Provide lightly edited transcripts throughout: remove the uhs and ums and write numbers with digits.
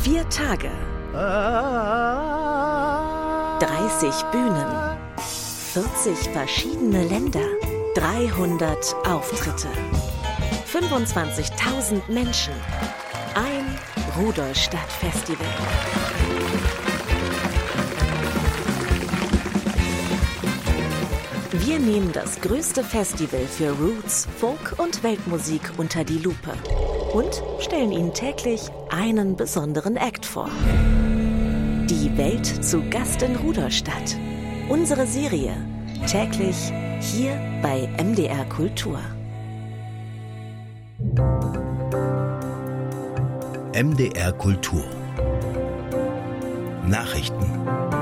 4 Tage, 30 Bühnen, 40 verschiedene Länder, 300 Auftritte, 25.000 Menschen, ein Rudolstadt-Festival. Wir nehmen das größte Festival für Roots, Folk und Weltmusik unter die Lupe und stellen Ihnen täglich einen besonderen Act vor. Die Welt zu Gast in Rudolstadt. Unsere Serie täglich hier bei MDR Kultur. MDR Kultur. Nachrichten.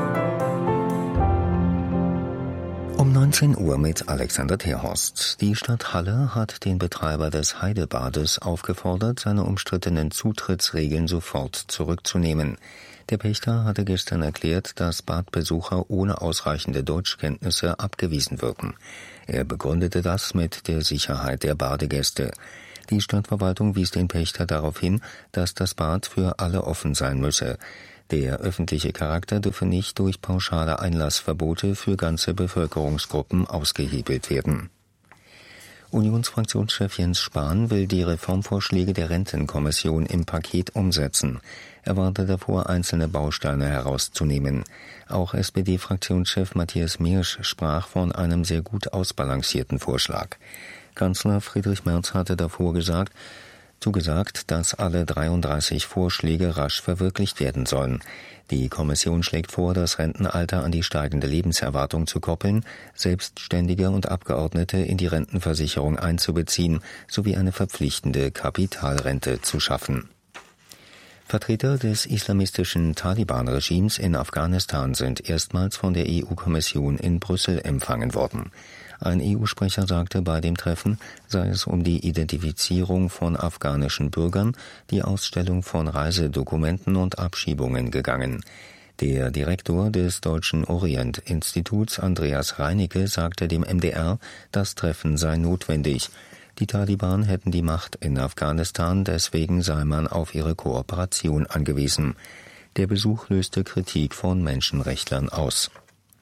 Um 19 Uhr mit Alexander Terhorst. Die Stadt Halle hat den Betreiber des Heidebades aufgefordert, seine umstrittenen Zutrittsregeln sofort zurückzunehmen. Der Pächter hatte gestern erklärt, dass Badbesucher ohne ausreichende Deutschkenntnisse abgewiesen würden. Er begründete das mit der Sicherheit der Badegäste. Die Stadtverwaltung wies den Pächter darauf hin, dass das Bad für alle offen sein müsse. Der öffentliche Charakter dürfe nicht durch pauschale Einlassverbote für ganze Bevölkerungsgruppen ausgehebelt werden. Unionsfraktionschef Jens Spahn will die Reformvorschläge der Rentenkommission im Paket umsetzen. Er warnte davor, einzelne Bausteine herauszunehmen. Auch SPD-Fraktionschef Matthias Miersch sprach von einem sehr gut ausbalancierten Vorschlag. Kanzler Friedrich Merz hatte davor zugesagt, dass alle 33 Vorschläge rasch verwirklicht werden sollen. Die Kommission schlägt vor, das Rentenalter an die steigende Lebenserwartung zu koppeln, Selbstständige und Abgeordnete in die Rentenversicherung einzubeziehen, sowie eine verpflichtende Kapitalrente zu schaffen. Vertreter des islamistischen Taliban-Regimes in Afghanistan sind erstmals von der EU-Kommission in Brüssel empfangen worden. Ein EU-Sprecher sagte, bei dem Treffen sei es um die Identifizierung von afghanischen Bürgern, die Ausstellung von Reisedokumenten und Abschiebungen gegangen. Der Direktor des Deutschen Orient-Instituts, Andreas Reinicke, sagte dem MDR, das Treffen sei notwendig. Die Taliban hätten die Macht in Afghanistan, deswegen sei man auf ihre Kooperation angewiesen. Der Besuch löste Kritik von Menschenrechtlern aus.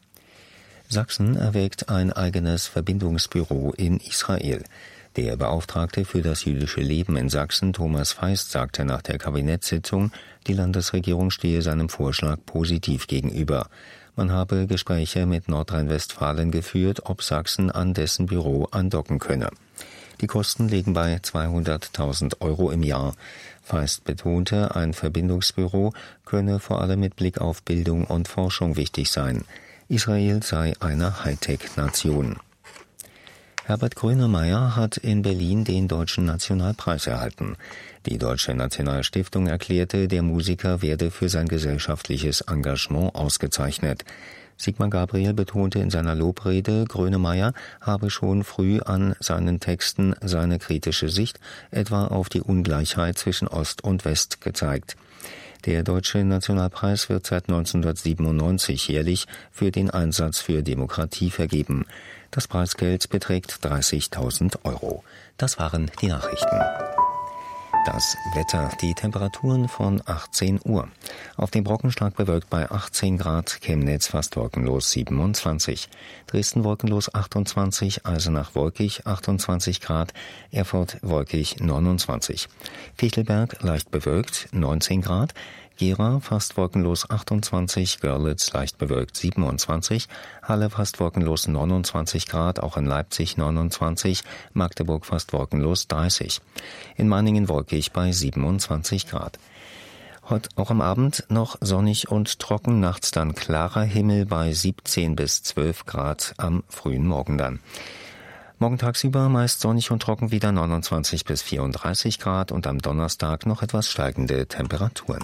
Sachsen erwägt ein eigenes Verbindungsbüro in Israel. Der Beauftragte für das jüdische Leben in Sachsen, Thomas Feist, sagte nach der Kabinettssitzung, die Landesregierung stehe seinem Vorschlag positiv gegenüber. Man habe Gespräche mit Nordrhein-Westfalen geführt, ob Sachsen an dessen Büro andocken könne. Die Kosten liegen bei 200.000 € im Jahr. Feist betonte, ein Verbindungsbüro könne vor allem mit Blick auf Bildung und Forschung wichtig sein. Israel sei eine Hightech-Nation. Herbert Grönemeyer hat in Berlin den Deutschen Nationalpreis erhalten. Die Deutsche Nationalstiftung erklärte, der Musiker werde für sein gesellschaftliches Engagement ausgezeichnet. Sigmar Gabriel betonte in seiner Lobrede, Grönemeyer habe schon früh an seinen Texten seine kritische Sicht etwa auf die Ungleichheit zwischen Ost und West gezeigt. Der Deutsche Nationalpreis wird seit 1997 jährlich für den Einsatz für Demokratie vergeben. Das Preisgeld beträgt 30.000 €. Das waren die Nachrichten. Das Wetter, die Temperaturen von 18 Uhr. Auf dem Brocken stark bewölkt bei 18 Grad, Chemnitz fast wolkenlos 27, Dresden wolkenlos 28, Eisenach wolkig 28 Grad, Erfurt wolkig 29, Fichtelberg leicht bewölkt 19 Grad, Gera fast wolkenlos 28, Görlitz leicht bewölkt 27, Halle fast wolkenlos 29 Grad, auch in Leipzig 29, Magdeburg fast wolkenlos 30. In Meiningen wolkig bei 27 Grad. Heute auch am Abend noch sonnig und trocken, nachts dann klarer Himmel bei 17 bis 12 Grad am frühen Morgen dann. Morgen tagsüber meist sonnig und trocken wieder 29 bis 34 Grad und am Donnerstag noch etwas steigende Temperaturen.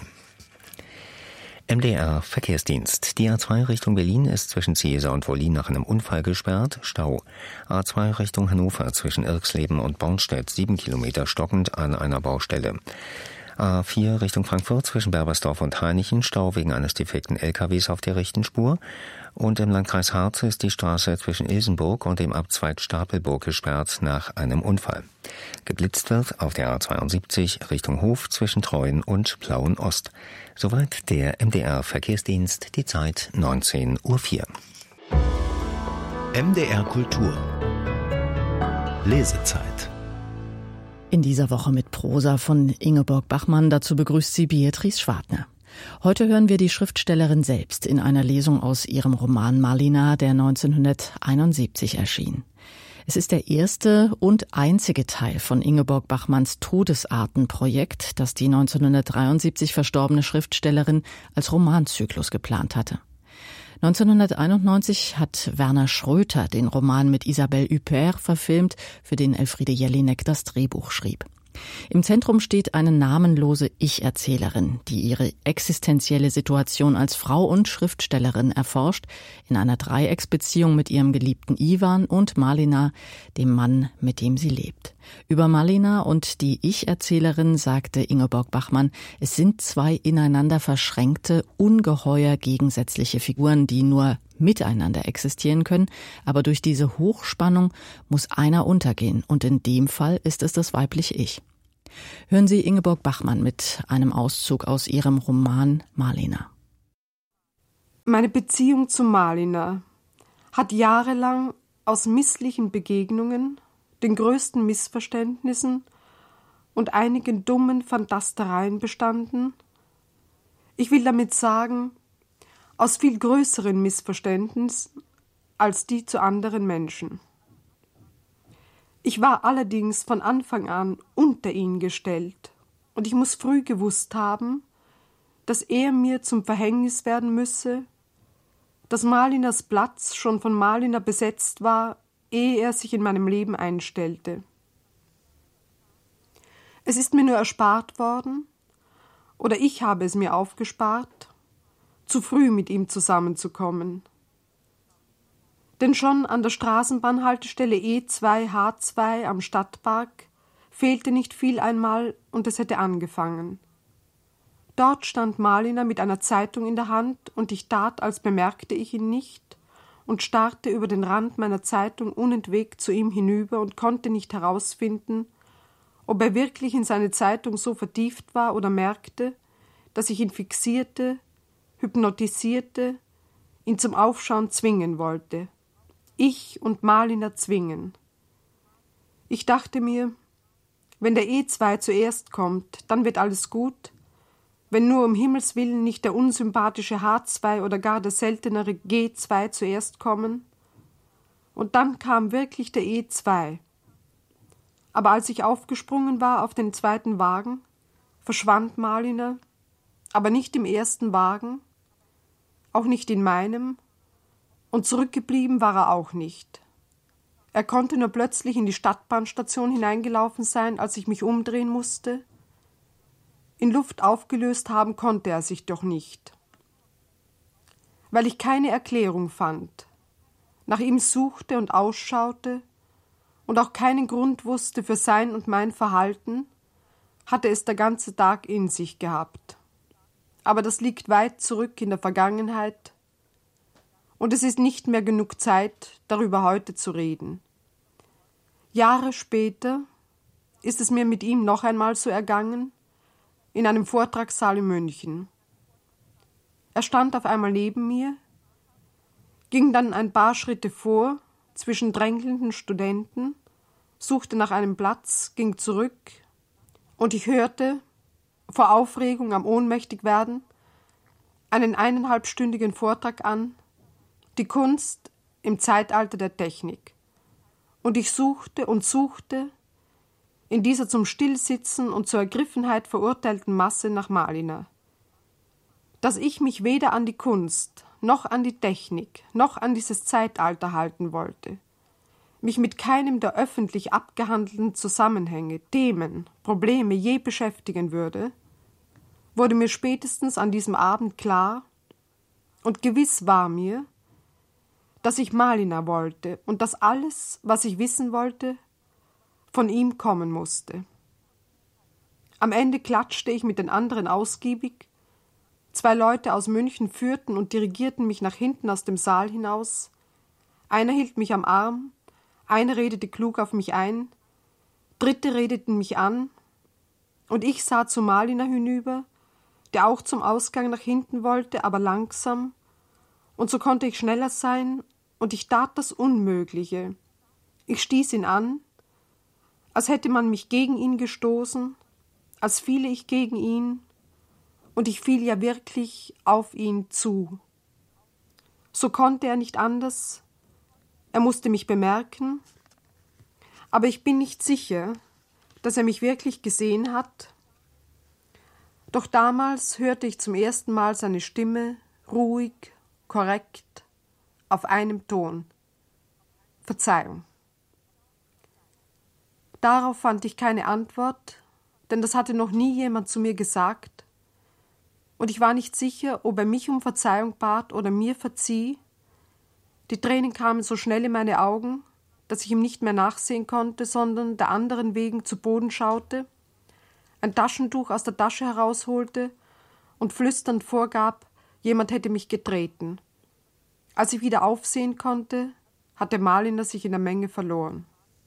MDR Verkehrsdienst. Die A2 Richtung Berlin ist zwischen Ziesar und Wollin nach einem Unfall gesperrt. Stau. A2 Richtung Hannover zwischen Irxleben und Bornstedt 7 Kilometer stockend an einer Baustelle. A4 Richtung Frankfurt zwischen Berbersdorf und Hainichen, Stau wegen eines defekten LKWs auf der rechten Spur. Und im Landkreis Harz ist die Straße zwischen Ilsenburg und dem Abzweig Stapelburg gesperrt nach einem Unfall. Geblitzt wird auf der A72 Richtung Hof zwischen Treuen und Plauen-Ost. Soweit der MDR-Verkehrsdienst, die Zeit 19:04 Uhr. MDR Kultur Lesezeit. In dieser Woche mit Prosa von Ingeborg Bachmann, dazu begrüßt sie Beatrice Schwartner. Heute hören wir die Schriftstellerin selbst in einer Lesung aus ihrem Roman Malina, der 1971 erschien. Es ist der erste und einzige Teil von Ingeborg Bachmanns Todesarten-Projekt, das die 1973 verstorbene Schriftstellerin als Romanzyklus geplant hatte. 1991 hat Werner Schröter den Roman mit Isabelle Huppert verfilmt, für den Elfriede Jelinek das Drehbuch schrieb. Im Zentrum steht eine namenlose Ich-Erzählerin, die ihre existenzielle Situation als Frau und Schriftstellerin erforscht, in einer Dreiecksbeziehung mit ihrem geliebten Iwan und Malina, dem Mann, mit dem sie lebt. Über Malina und die Ich-Erzählerin sagte Ingeborg Bachmann, es sind zwei ineinander verschränkte, ungeheuer gegensätzliche Figuren, die nur miteinander existieren können, aber durch diese Hochspannung muss einer untergehen, und in dem Fall ist es das weibliche Ich. Hören Sie Ingeborg Bachmann mit einem Auszug aus ihrem Roman Malina. Meine Beziehung zu Malina hat jahrelang aus misslichen Begegnungen, den größten Missverständnissen und einigen dummen Fantastereien bestanden. Ich will damit sagen, aus viel größeren Missverständnissen als die zu anderen Menschen. Ich war allerdings von Anfang an unter ihn gestellt, und ich muss früh gewusst haben, dass er mir zum Verhängnis werden müsse, dass Malinas Platz schon von Malina besetzt war, ehe er sich in meinem Leben einstellte. Es ist mir nur erspart worden, oder ich habe es mir aufgespart, zu früh mit ihm zusammenzukommen. Denn schon an der Straßenbahnhaltestelle E2H2 am Stadtpark fehlte nicht viel einmal, und es hätte angefangen. Dort stand Malina mit einer Zeitung in der Hand, und ich tat, als bemerkte ich ihn nicht, und starrte über den Rand meiner Zeitung unentwegt zu ihm hinüber und konnte nicht herausfinden, ob er wirklich in seine Zeitung so vertieft war oder merkte, dass ich ihn fixierte, hypnotisierte, ihn zum Aufschauen zwingen wollte. Ich und Malina zwingen. Ich dachte mir, wenn der E2 zuerst kommt, dann wird alles gut, wenn nur um Himmels Willen nicht der unsympathische H2 oder gar der seltenere G2 zuerst kommen. Und dann kam wirklich der E2. Aber als ich aufgesprungen war auf den zweiten Wagen, verschwand Malina, aber nicht im ersten Wagen, auch nicht in meinem, und zurückgeblieben war er auch nicht. Er konnte nur plötzlich in die Stadtbahnstation hineingelaufen sein, als ich mich umdrehen musste. In Luft aufgelöst haben konnte er sich doch nicht. Weil ich keine Erklärung fand, nach ihm suchte und ausschaute und auch keinen Grund wusste für sein und mein Verhalten, hatte es der ganze Tag in sich gehabt. Aber das liegt weit zurück in der Vergangenheit, und es ist nicht mehr genug Zeit, darüber heute zu reden. Jahre später ist es mir mit ihm noch einmal so ergangen, in einem Vortragssaal in München. Er stand auf einmal neben mir, ging dann ein paar Schritte vor, zwischen drängelnden Studenten, suchte nach einem Platz, ging zurück, und ich hörte, vor Aufregung am Ohnmächtigwerden, einen 1,5-stündigen Vortrag an, die Kunst im Zeitalter der Technik. Und ich suchte und suchte in dieser zum Stillsitzen und zur Ergriffenheit verurteilten Masse nach Malina. Dass ich mich weder an die Kunst, noch an die Technik, noch an dieses Zeitalter halten wollte, mich mit keinem der öffentlich abgehandelten Zusammenhänge, Themen, Probleme je beschäftigen würde, wurde mir spätestens an diesem Abend klar, und gewiss war mir, dass ich Malina wollte und dass alles, was ich wissen wollte, von ihm kommen musste. Am Ende klatschte ich mit den anderen ausgiebig. 2 Leute aus München führten und dirigierten mich nach hinten aus dem Saal hinaus. Einer hielt mich am Arm, einer redete klug auf mich ein, 3 redeten mich an, und ich sah zu Maliner hinüber, der auch zum Ausgang nach hinten wollte, aber langsam, und so konnte ich schneller sein, und ich tat das Unmögliche. Ich stieß ihn an, als hätte man mich gegen ihn gestoßen, als fiele ich gegen ihn, und ich fiel ja wirklich auf ihn zu. So konnte er nicht anders, er musste mich bemerken, aber ich bin nicht sicher, dass er mich wirklich gesehen hat. Doch damals hörte ich zum ersten Mal seine Stimme, ruhig, korrekt, auf einem Ton. Verzeihung. Darauf fand ich keine Antwort, denn das hatte noch nie jemand zu mir gesagt, und ich war nicht sicher, ob er mich um Verzeihung bat oder mir verzieh. Die Tränen kamen so schnell in meine Augen, dass ich ihm nicht mehr nachsehen konnte, sondern der anderen wegen zu Boden schaute, ein Taschentuch aus der Tasche herausholte und flüsternd vorgab, jemand hätte mich getreten. Als ich wieder aufsehen konnte, hatte Maliner sich in der Menge verloren.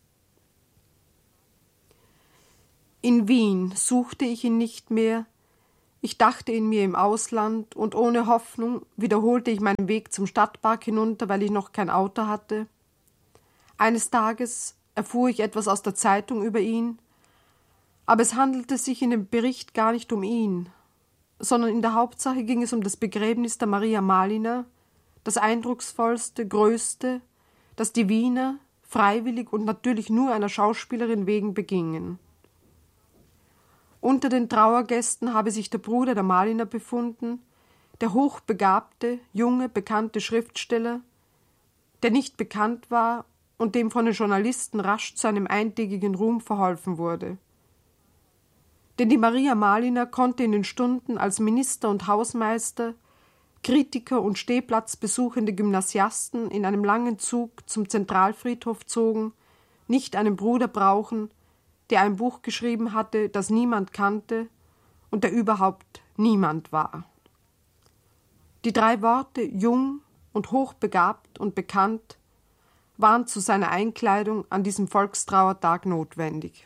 In Wien suchte ich ihn nicht mehr, ich dachte in mir im Ausland, und ohne Hoffnung wiederholte ich meinen Weg zum Stadtpark hinunter, weil ich noch kein Auto hatte. Eines Tages erfuhr ich etwas aus der Zeitung über ihn, aber es handelte sich in dem Bericht gar nicht um ihn, sondern in der Hauptsache ging es um das Begräbnis der Maria Maliner, das eindrucksvollste, größte, das die Wiener freiwillig und natürlich nur einer Schauspielerin wegen begingen. Unter den Trauergästen habe sich der Bruder der Maliner befunden, der hochbegabte, junge, bekannte Schriftsteller, der nicht bekannt war und dem von den Journalisten rasch zu einem eintägigen Ruhm verholfen wurde. Denn die Maria Maliner konnte in den Stunden als Minister und Hausmeister, Kritiker und stehplatzbesuchende Gymnasiasten in einem langen Zug zum Zentralfriedhof zogen, nicht einen Bruder brauchen, der ein Buch geschrieben hatte, das niemand kannte und der überhaupt niemand war. Die 3 Worte jung und hochbegabt und bekannt waren zu seiner Einkleidung an diesem Volkstrauertag notwendig.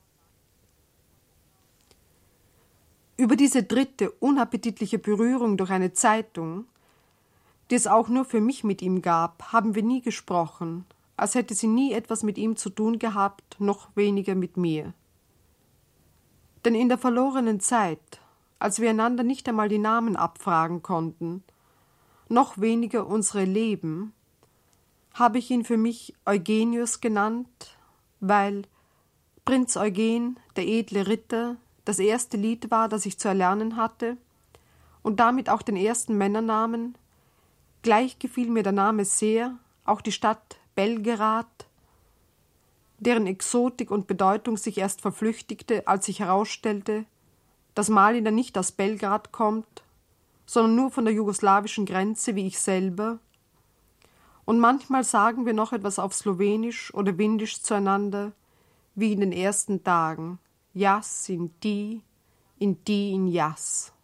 Über diese 3. unappetitliche Berührung durch eine Zeitung, die es auch nur für mich mit ihm gab, haben wir nie gesprochen, als hätte sie nie etwas mit ihm zu tun gehabt, noch weniger mit mir. Denn in der verlorenen Zeit, als wir einander nicht einmal die Namen abfragen konnten, noch weniger unsere Leben, habe ich ihn für mich Eugenius genannt, weil Prinz Eugen, der edle Ritter, das erste Lied war, das ich zu erlernen hatte, und damit auch den ersten Männernamen. Gleich gefiel mir der Name sehr, auch die Stadt Belgrad, deren Exotik und Bedeutung sich erst verflüchtigte, als sich herausstellte, dass Maliner nicht aus Belgrad kommt, sondern nur von der jugoslawischen Grenze wie ich selber. Und manchmal sagen wir noch etwas auf Slowenisch oder Windisch zueinander, wie in den ersten Tagen. Jas in ti in jas.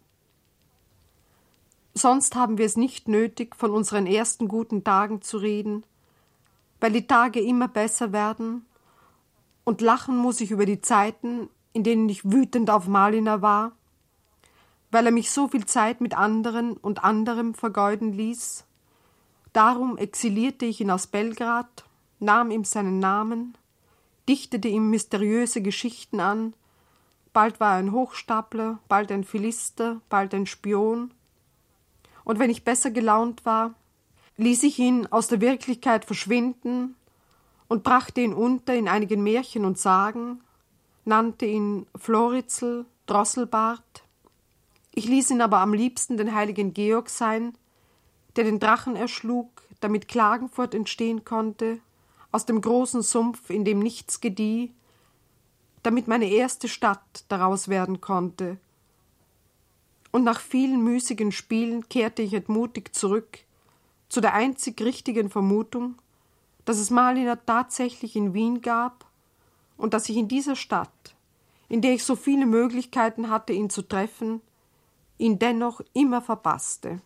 Sonst haben wir es nicht nötig, von unseren ersten guten Tagen zu reden, weil die Tage immer besser werden, und lachen muss ich über die Zeiten, in denen ich wütend auf Maliner war, weil er mich so viel Zeit mit anderen und anderem vergeuden ließ. Darum exilierte ich ihn aus Belgrad, nahm ihm seinen Namen, dichtete ihm mysteriöse Geschichten an, bald war er ein Hochstapler, bald ein Philister, bald ein Spion, und wenn ich besser gelaunt war, ließ ich ihn aus der Wirklichkeit verschwinden und brachte ihn unter in einigen Märchen und Sagen, nannte ihn Florizel, Drosselbart. Ich ließ ihn aber am liebsten den heiligen Georg sein, der den Drachen erschlug, damit Klagenfurt entstehen konnte, aus dem großen Sumpf, in dem nichts gedieh, damit meine erste Stadt daraus werden konnte. Und nach vielen müßigen Spielen kehrte ich entmutigt zurück zu der einzig richtigen Vermutung, dass es Maliner tatsächlich in Wien gab und dass ich in dieser Stadt, in der ich so viele Möglichkeiten hatte, ihn zu treffen, ihn dennoch immer verpasste.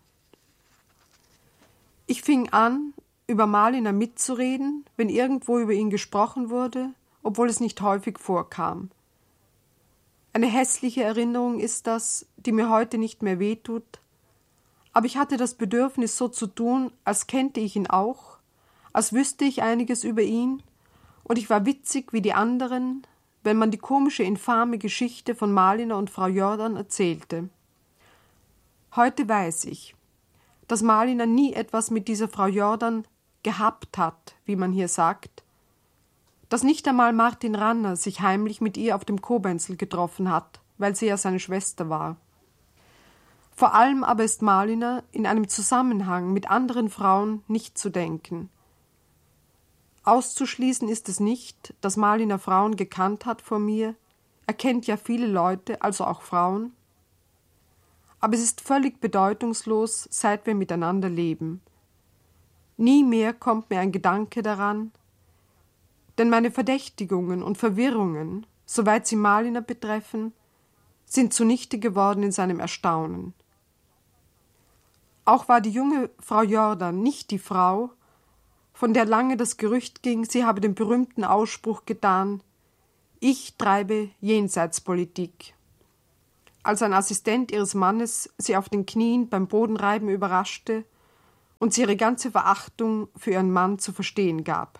Ich fing an, über Malina mitzureden, wenn irgendwo über ihn gesprochen wurde, obwohl es nicht häufig vorkam. Eine hässliche Erinnerung ist das, die mir heute nicht mehr wehtut, aber ich hatte das Bedürfnis, so zu tun, als kennte ich ihn auch, als wüsste ich einiges über ihn, und ich war witzig wie die anderen, wenn man die komische, infame Geschichte von Malina und Frau Jordan erzählte. Heute weiß ich, dass Malina nie etwas mit dieser Frau Jordan gehabt hat, wie man hier sagt, dass nicht einmal Martin Ranner sich heimlich mit ihr auf dem Kobenzl getroffen hat, weil sie ja seine Schwester war. Vor allem aber ist Malina in einem Zusammenhang mit anderen Frauen nicht zu denken. Auszuschließen ist es nicht, dass Malina Frauen gekannt hat vor mir, er kennt ja viele Leute, also auch Frauen, aber es ist völlig bedeutungslos, seit wir miteinander leben. Nie mehr kommt mir ein Gedanke daran, denn meine Verdächtigungen und Verwirrungen, soweit sie Malina betreffen, sind zunichte geworden in seinem Erstaunen. Auch war die junge Frau Jordan nicht die Frau, von der lange das Gerücht ging, sie habe den berühmten Ausspruch getan: Ich treibe Jenseitspolitik. Als ein Assistent ihres Mannes sie auf den Knien beim Bodenreiben überraschte und sie ihre ganze Verachtung für ihren Mann zu verstehen gab.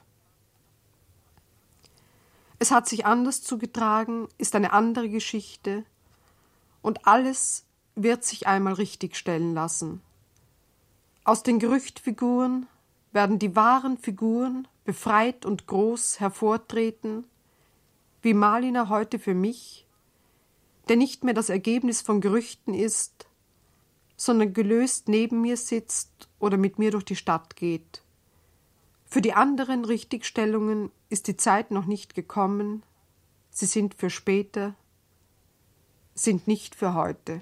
Es hat sich anders zugetragen, ist eine andere Geschichte, und alles wird sich einmal richtigstellen lassen. Aus den Gerüchtfiguren werden die wahren Figuren befreit und groß hervortreten, wie Malina heute für mich, der nicht mehr das Ergebnis von Gerüchten ist, sondern gelöst neben mir sitzt oder mit mir durch die Stadt geht. Für die anderen Richtigstellungen ist die Zeit noch nicht gekommen, sie sind für später, sind nicht für heute.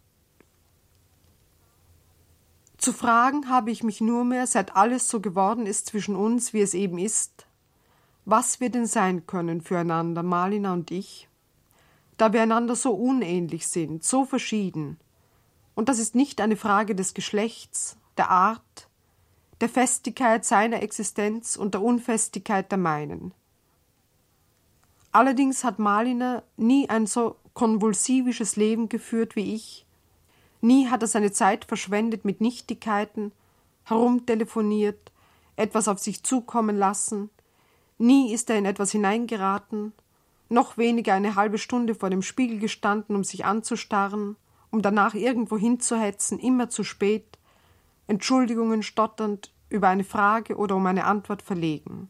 Zu fragen habe ich mich nur mehr, seit alles so geworden ist zwischen uns, wie es eben ist, was wir denn sein können füreinander, Malina und ich, da wir einander so unähnlich sind, so verschieden. Und das ist nicht eine Frage des Geschlechts, der Art, der Festigkeit seiner Existenz und der Unfestigkeit der meinen. Allerdings hat Malina nie ein so konvulsivisches Leben geführt wie ich, nie hat er seine Zeit verschwendet mit Nichtigkeiten, herumtelefoniert, etwas auf sich zukommen lassen, nie ist er in etwas hineingeraten, noch weniger eine halbe Stunde vor dem Spiegel gestanden, um sich anzustarren, um danach irgendwo hinzuhetzen, immer zu spät, Entschuldigungen stotternd über eine Frage oder um eine Antwort verlegen.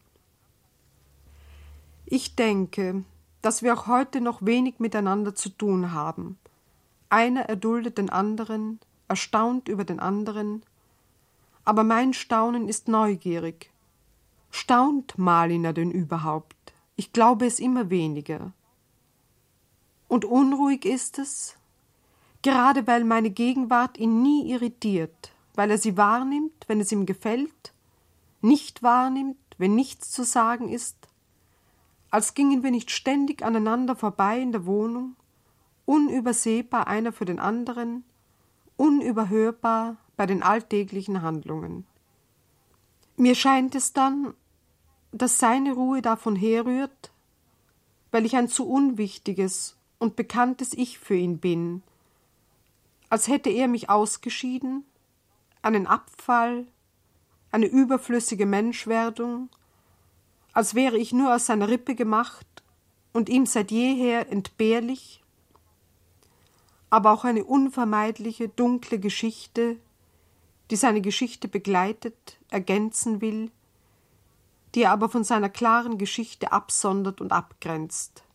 Ich denke, dass wir auch heute noch wenig miteinander zu tun haben. Einer erduldet den anderen, erstaunt über den anderen, aber mein Staunen ist neugierig. Staunt Malina denn überhaupt? Ich glaube es immer weniger. Und unruhig ist es, gerade weil meine Gegenwart ihn nie irritiert, weil er sie wahrnimmt, wenn es ihm gefällt, nicht wahrnimmt, wenn nichts zu sagen ist, als gingen wir nicht ständig aneinander vorbei in der Wohnung, unübersehbar einer für den anderen, unüberhörbar bei den alltäglichen Handlungen. Mir scheint es dann, dass seine Ruhe davon herrührt, weil ich ein zu unwichtiges und bekanntes Ich für ihn bin, als hätte er mich ausgeschieden, einen Abfall, eine überflüssige Menschwerdung, als wäre ich nur aus seiner Rippe gemacht und ihm seit jeher entbehrlich, aber auch eine unvermeidliche, dunkle Geschichte, die seine Geschichte begleitet, ergänzen will, die er aber von seiner klaren Geschichte absondert und abgrenzt.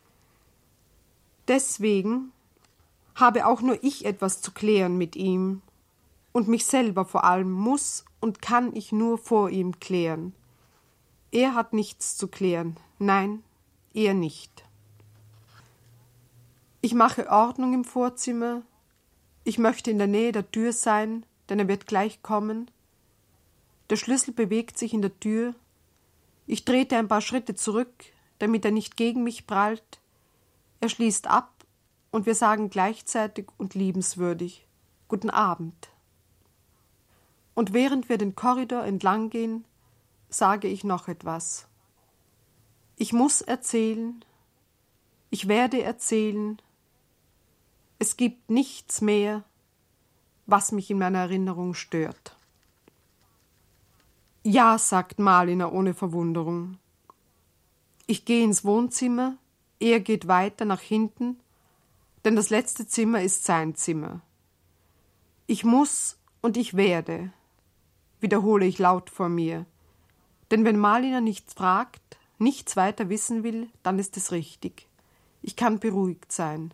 Deswegen habe auch nur ich etwas zu klären mit ihm, und mich selber vor allem muss und kann ich nur vor ihm klären. Er hat nichts zu klären, nein, er nicht. Ich mache Ordnung im Vorzimmer, ich möchte in der Nähe der Tür sein, denn er wird gleich kommen. Der Schlüssel bewegt sich in der Tür, ich trete ein paar Schritte zurück, damit er nicht gegen mich prallt. Er schließt ab und wir sagen gleichzeitig und liebenswürdig: Guten Abend. Und während wir den Korridor entlang gehen, sage ich noch etwas. Ich muss erzählen, ich werde erzählen, es gibt nichts mehr, was mich in meiner Erinnerung stört. Ja, sagt Malina ohne Verwunderung. Ich gehe ins Wohnzimmer, er geht weiter nach hinten, denn das letzte Zimmer ist sein Zimmer. Ich muss und ich werde, wiederhole ich laut vor mir, denn wenn Malina nichts fragt, nichts weiter wissen will, dann ist es richtig. Ich kann beruhigt sein.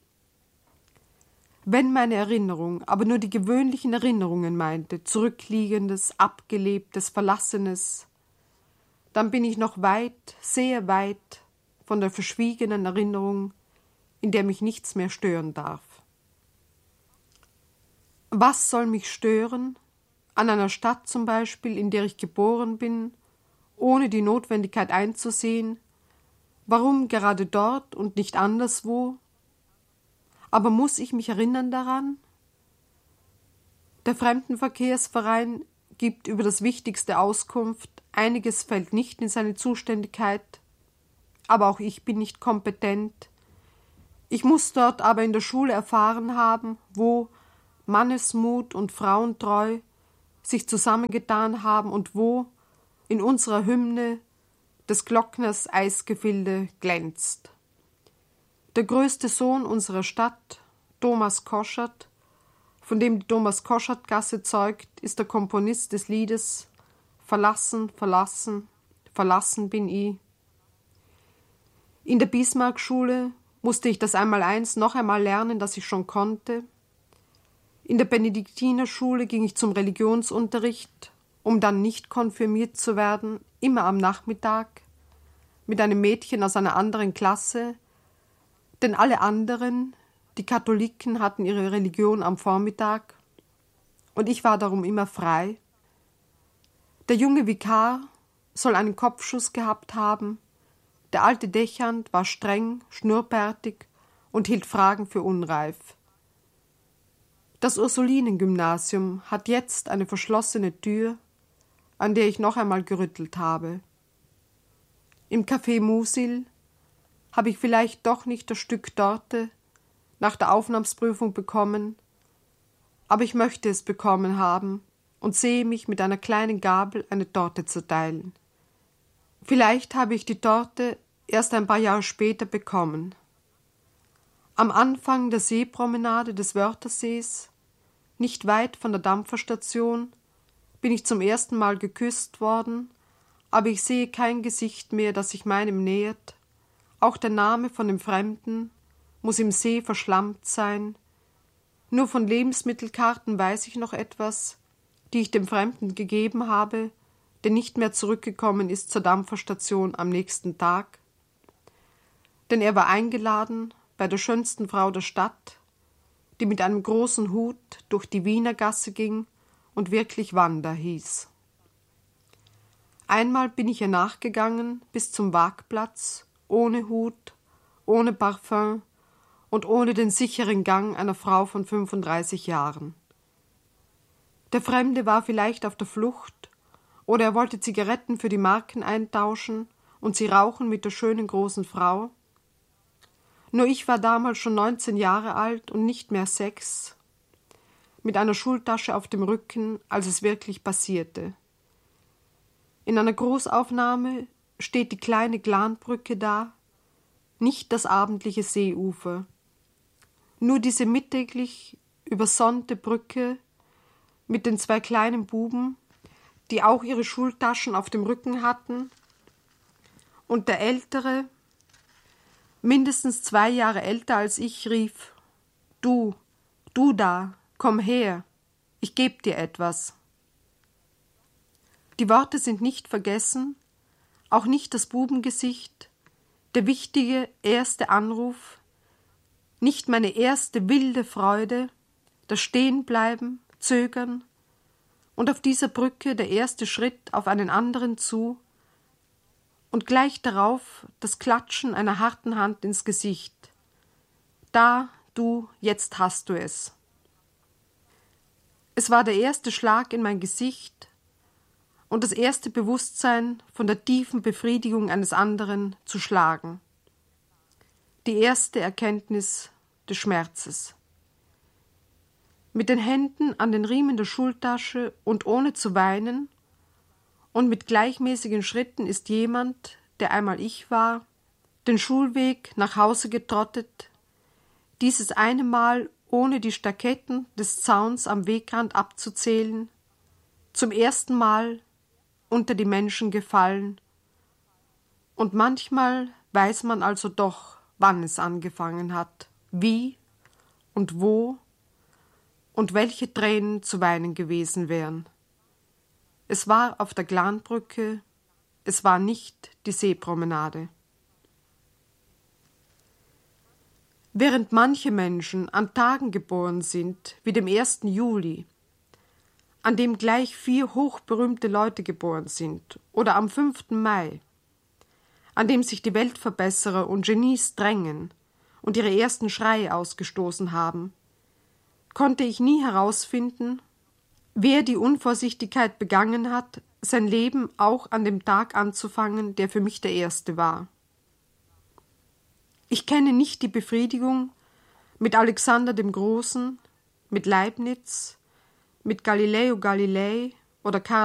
Wenn meine Erinnerung aber nur die gewöhnlichen Erinnerungen meinte, Zurückliegendes, Abgelebtes, Verlassenes, dann bin ich noch weit, sehr weit von der verschwiegenen Erinnerung, in der mich nichts mehr stören darf. Was soll mich stören? An einer Stadt zum Beispiel, in der ich geboren bin, ohne die Notwendigkeit einzusehen, warum gerade dort und nicht anderswo? Aber muss ich mich erinnern daran? Der Fremdenverkehrsverein gibt über das Wichtigste Auskunft, einiges fällt nicht in seine Zuständigkeit, aber auch ich bin nicht kompetent. Ich muss dort aber in der Schule erfahren haben, wo Mannesmut und Frauentreu sich zusammengetan haben und wo in unserer Hymne des Glockners Eisgefilde glänzt. Der größte Sohn unserer Stadt, Thomas Koschert, von dem die Thomas-Koschert-Gasse zeugt, ist der Komponist des Liedes »Verlassen, verlassen, verlassen bin ich«. In der Bismarck-Schule musste ich das Einmaleins noch einmal lernen, das ich schon konnte. In der Benediktinerschule ging ich zum Religionsunterricht, um dann nicht konfirmiert zu werden, immer am Nachmittag, mit einem Mädchen aus einer anderen Klasse, denn alle anderen, die Katholiken, hatten ihre Religion am Vormittag und ich war darum immer frei. Der junge Vikar soll einen Kopfschuss gehabt haben, der alte Dechant war streng, schnurrbärtig und hielt Fragen für unreif. Das Ursulinengymnasium hat jetzt eine verschlossene Tür, an der ich noch einmal gerüttelt habe. Im Café Musil habe ich vielleicht doch nicht das Stück Torte nach der Aufnahmsprüfung bekommen, aber ich möchte es bekommen haben und sehe mich mit einer kleinen Gabel eine Torte zerteilen. Vielleicht habe ich die Torte erst ein paar Jahre später bekommen. Am Anfang der Seepromenade des Wörthersees, nicht weit von der Dampferstation, bin ich zum ersten Mal geküsst worden, aber ich sehe kein Gesicht mehr, das sich meinem nähert. Auch der Name von dem Fremden muss im See verschlammt sein. Nur von Lebensmittelkarten weiß ich noch etwas, die ich dem Fremden gegeben habe, der nicht mehr zurückgekommen ist zur Dampferstation am nächsten Tag. Denn er war eingeladen bei der schönsten Frau der Stadt, die mit einem großen Hut durch die Wiener Gasse ging und wirklich Wanda hieß. Einmal bin ich ihr nachgegangen bis zum Waagplatz, ohne Hut, ohne Parfum und ohne den sicheren Gang einer Frau von 35 Jahren. Der Fremde war vielleicht auf der Flucht oder er wollte Zigaretten für die Marken eintauschen und sie rauchen mit der schönen großen Frau. Nur ich war damals schon 19 Jahre alt und nicht mehr 6, mit einer Schultasche auf dem Rücken, als es wirklich passierte. In einer Großaufnahme steht die kleine Glanbrücke da, nicht das abendliche Seeufer, nur diese mittäglich übersonnte Brücke mit den 2 kleinen Buben, die auch ihre Schultaschen auf dem Rücken hatten, und der Ältere, mindestens 2 Jahre älter als ich, rief: Du da, komm her, ich geb dir etwas. Die Worte sind nicht vergessen, auch nicht das Bubengesicht, der wichtige erste Anruf, nicht meine erste wilde Freude, das Stehenbleiben, Zögern und auf dieser Brücke der erste Schritt auf einen anderen zu und gleich darauf das Klatschen einer harten Hand ins Gesicht, Da, du, jetzt hast du es. Es war der erste Schlag in mein Gesicht und das erste Bewusstsein, von der tiefen Befriedigung eines anderen zu schlagen. Die erste Erkenntnis des Schmerzes. Mit den Händen an den Riemen der Schultasche und ohne zu weinen und mit gleichmäßigen Schritten ist jemand, der einmal ich war, den Schulweg nach Hause getrottet, dieses eine Mal ohne die Staketten des Zauns am Wegrand abzuzählen, zum ersten Mal unter die Menschen gefallen. Und manchmal weiß man also doch, wann es angefangen hat, wie und wo und welche Tränen zu weinen gewesen wären. Es war auf der Glanbrücke, es war nicht die Seepromenade. Während manche Menschen an Tagen geboren sind, wie dem 1. Juli, an dem gleich 4 hochberühmte Leute geboren sind, oder am 5. Mai, an dem sich die Weltverbesserer und Genies drängen und ihre ersten Schreie ausgestoßen haben, konnte ich nie herausfinden, wer die Unvorsichtigkeit begangen hat, sein Leben auch an dem Tag anzufangen, der für mich der erste war. Ich kenne nicht die Befriedigung mit Alexander dem Großen, mit Leibniz, mit Galileo Galilei oder Karl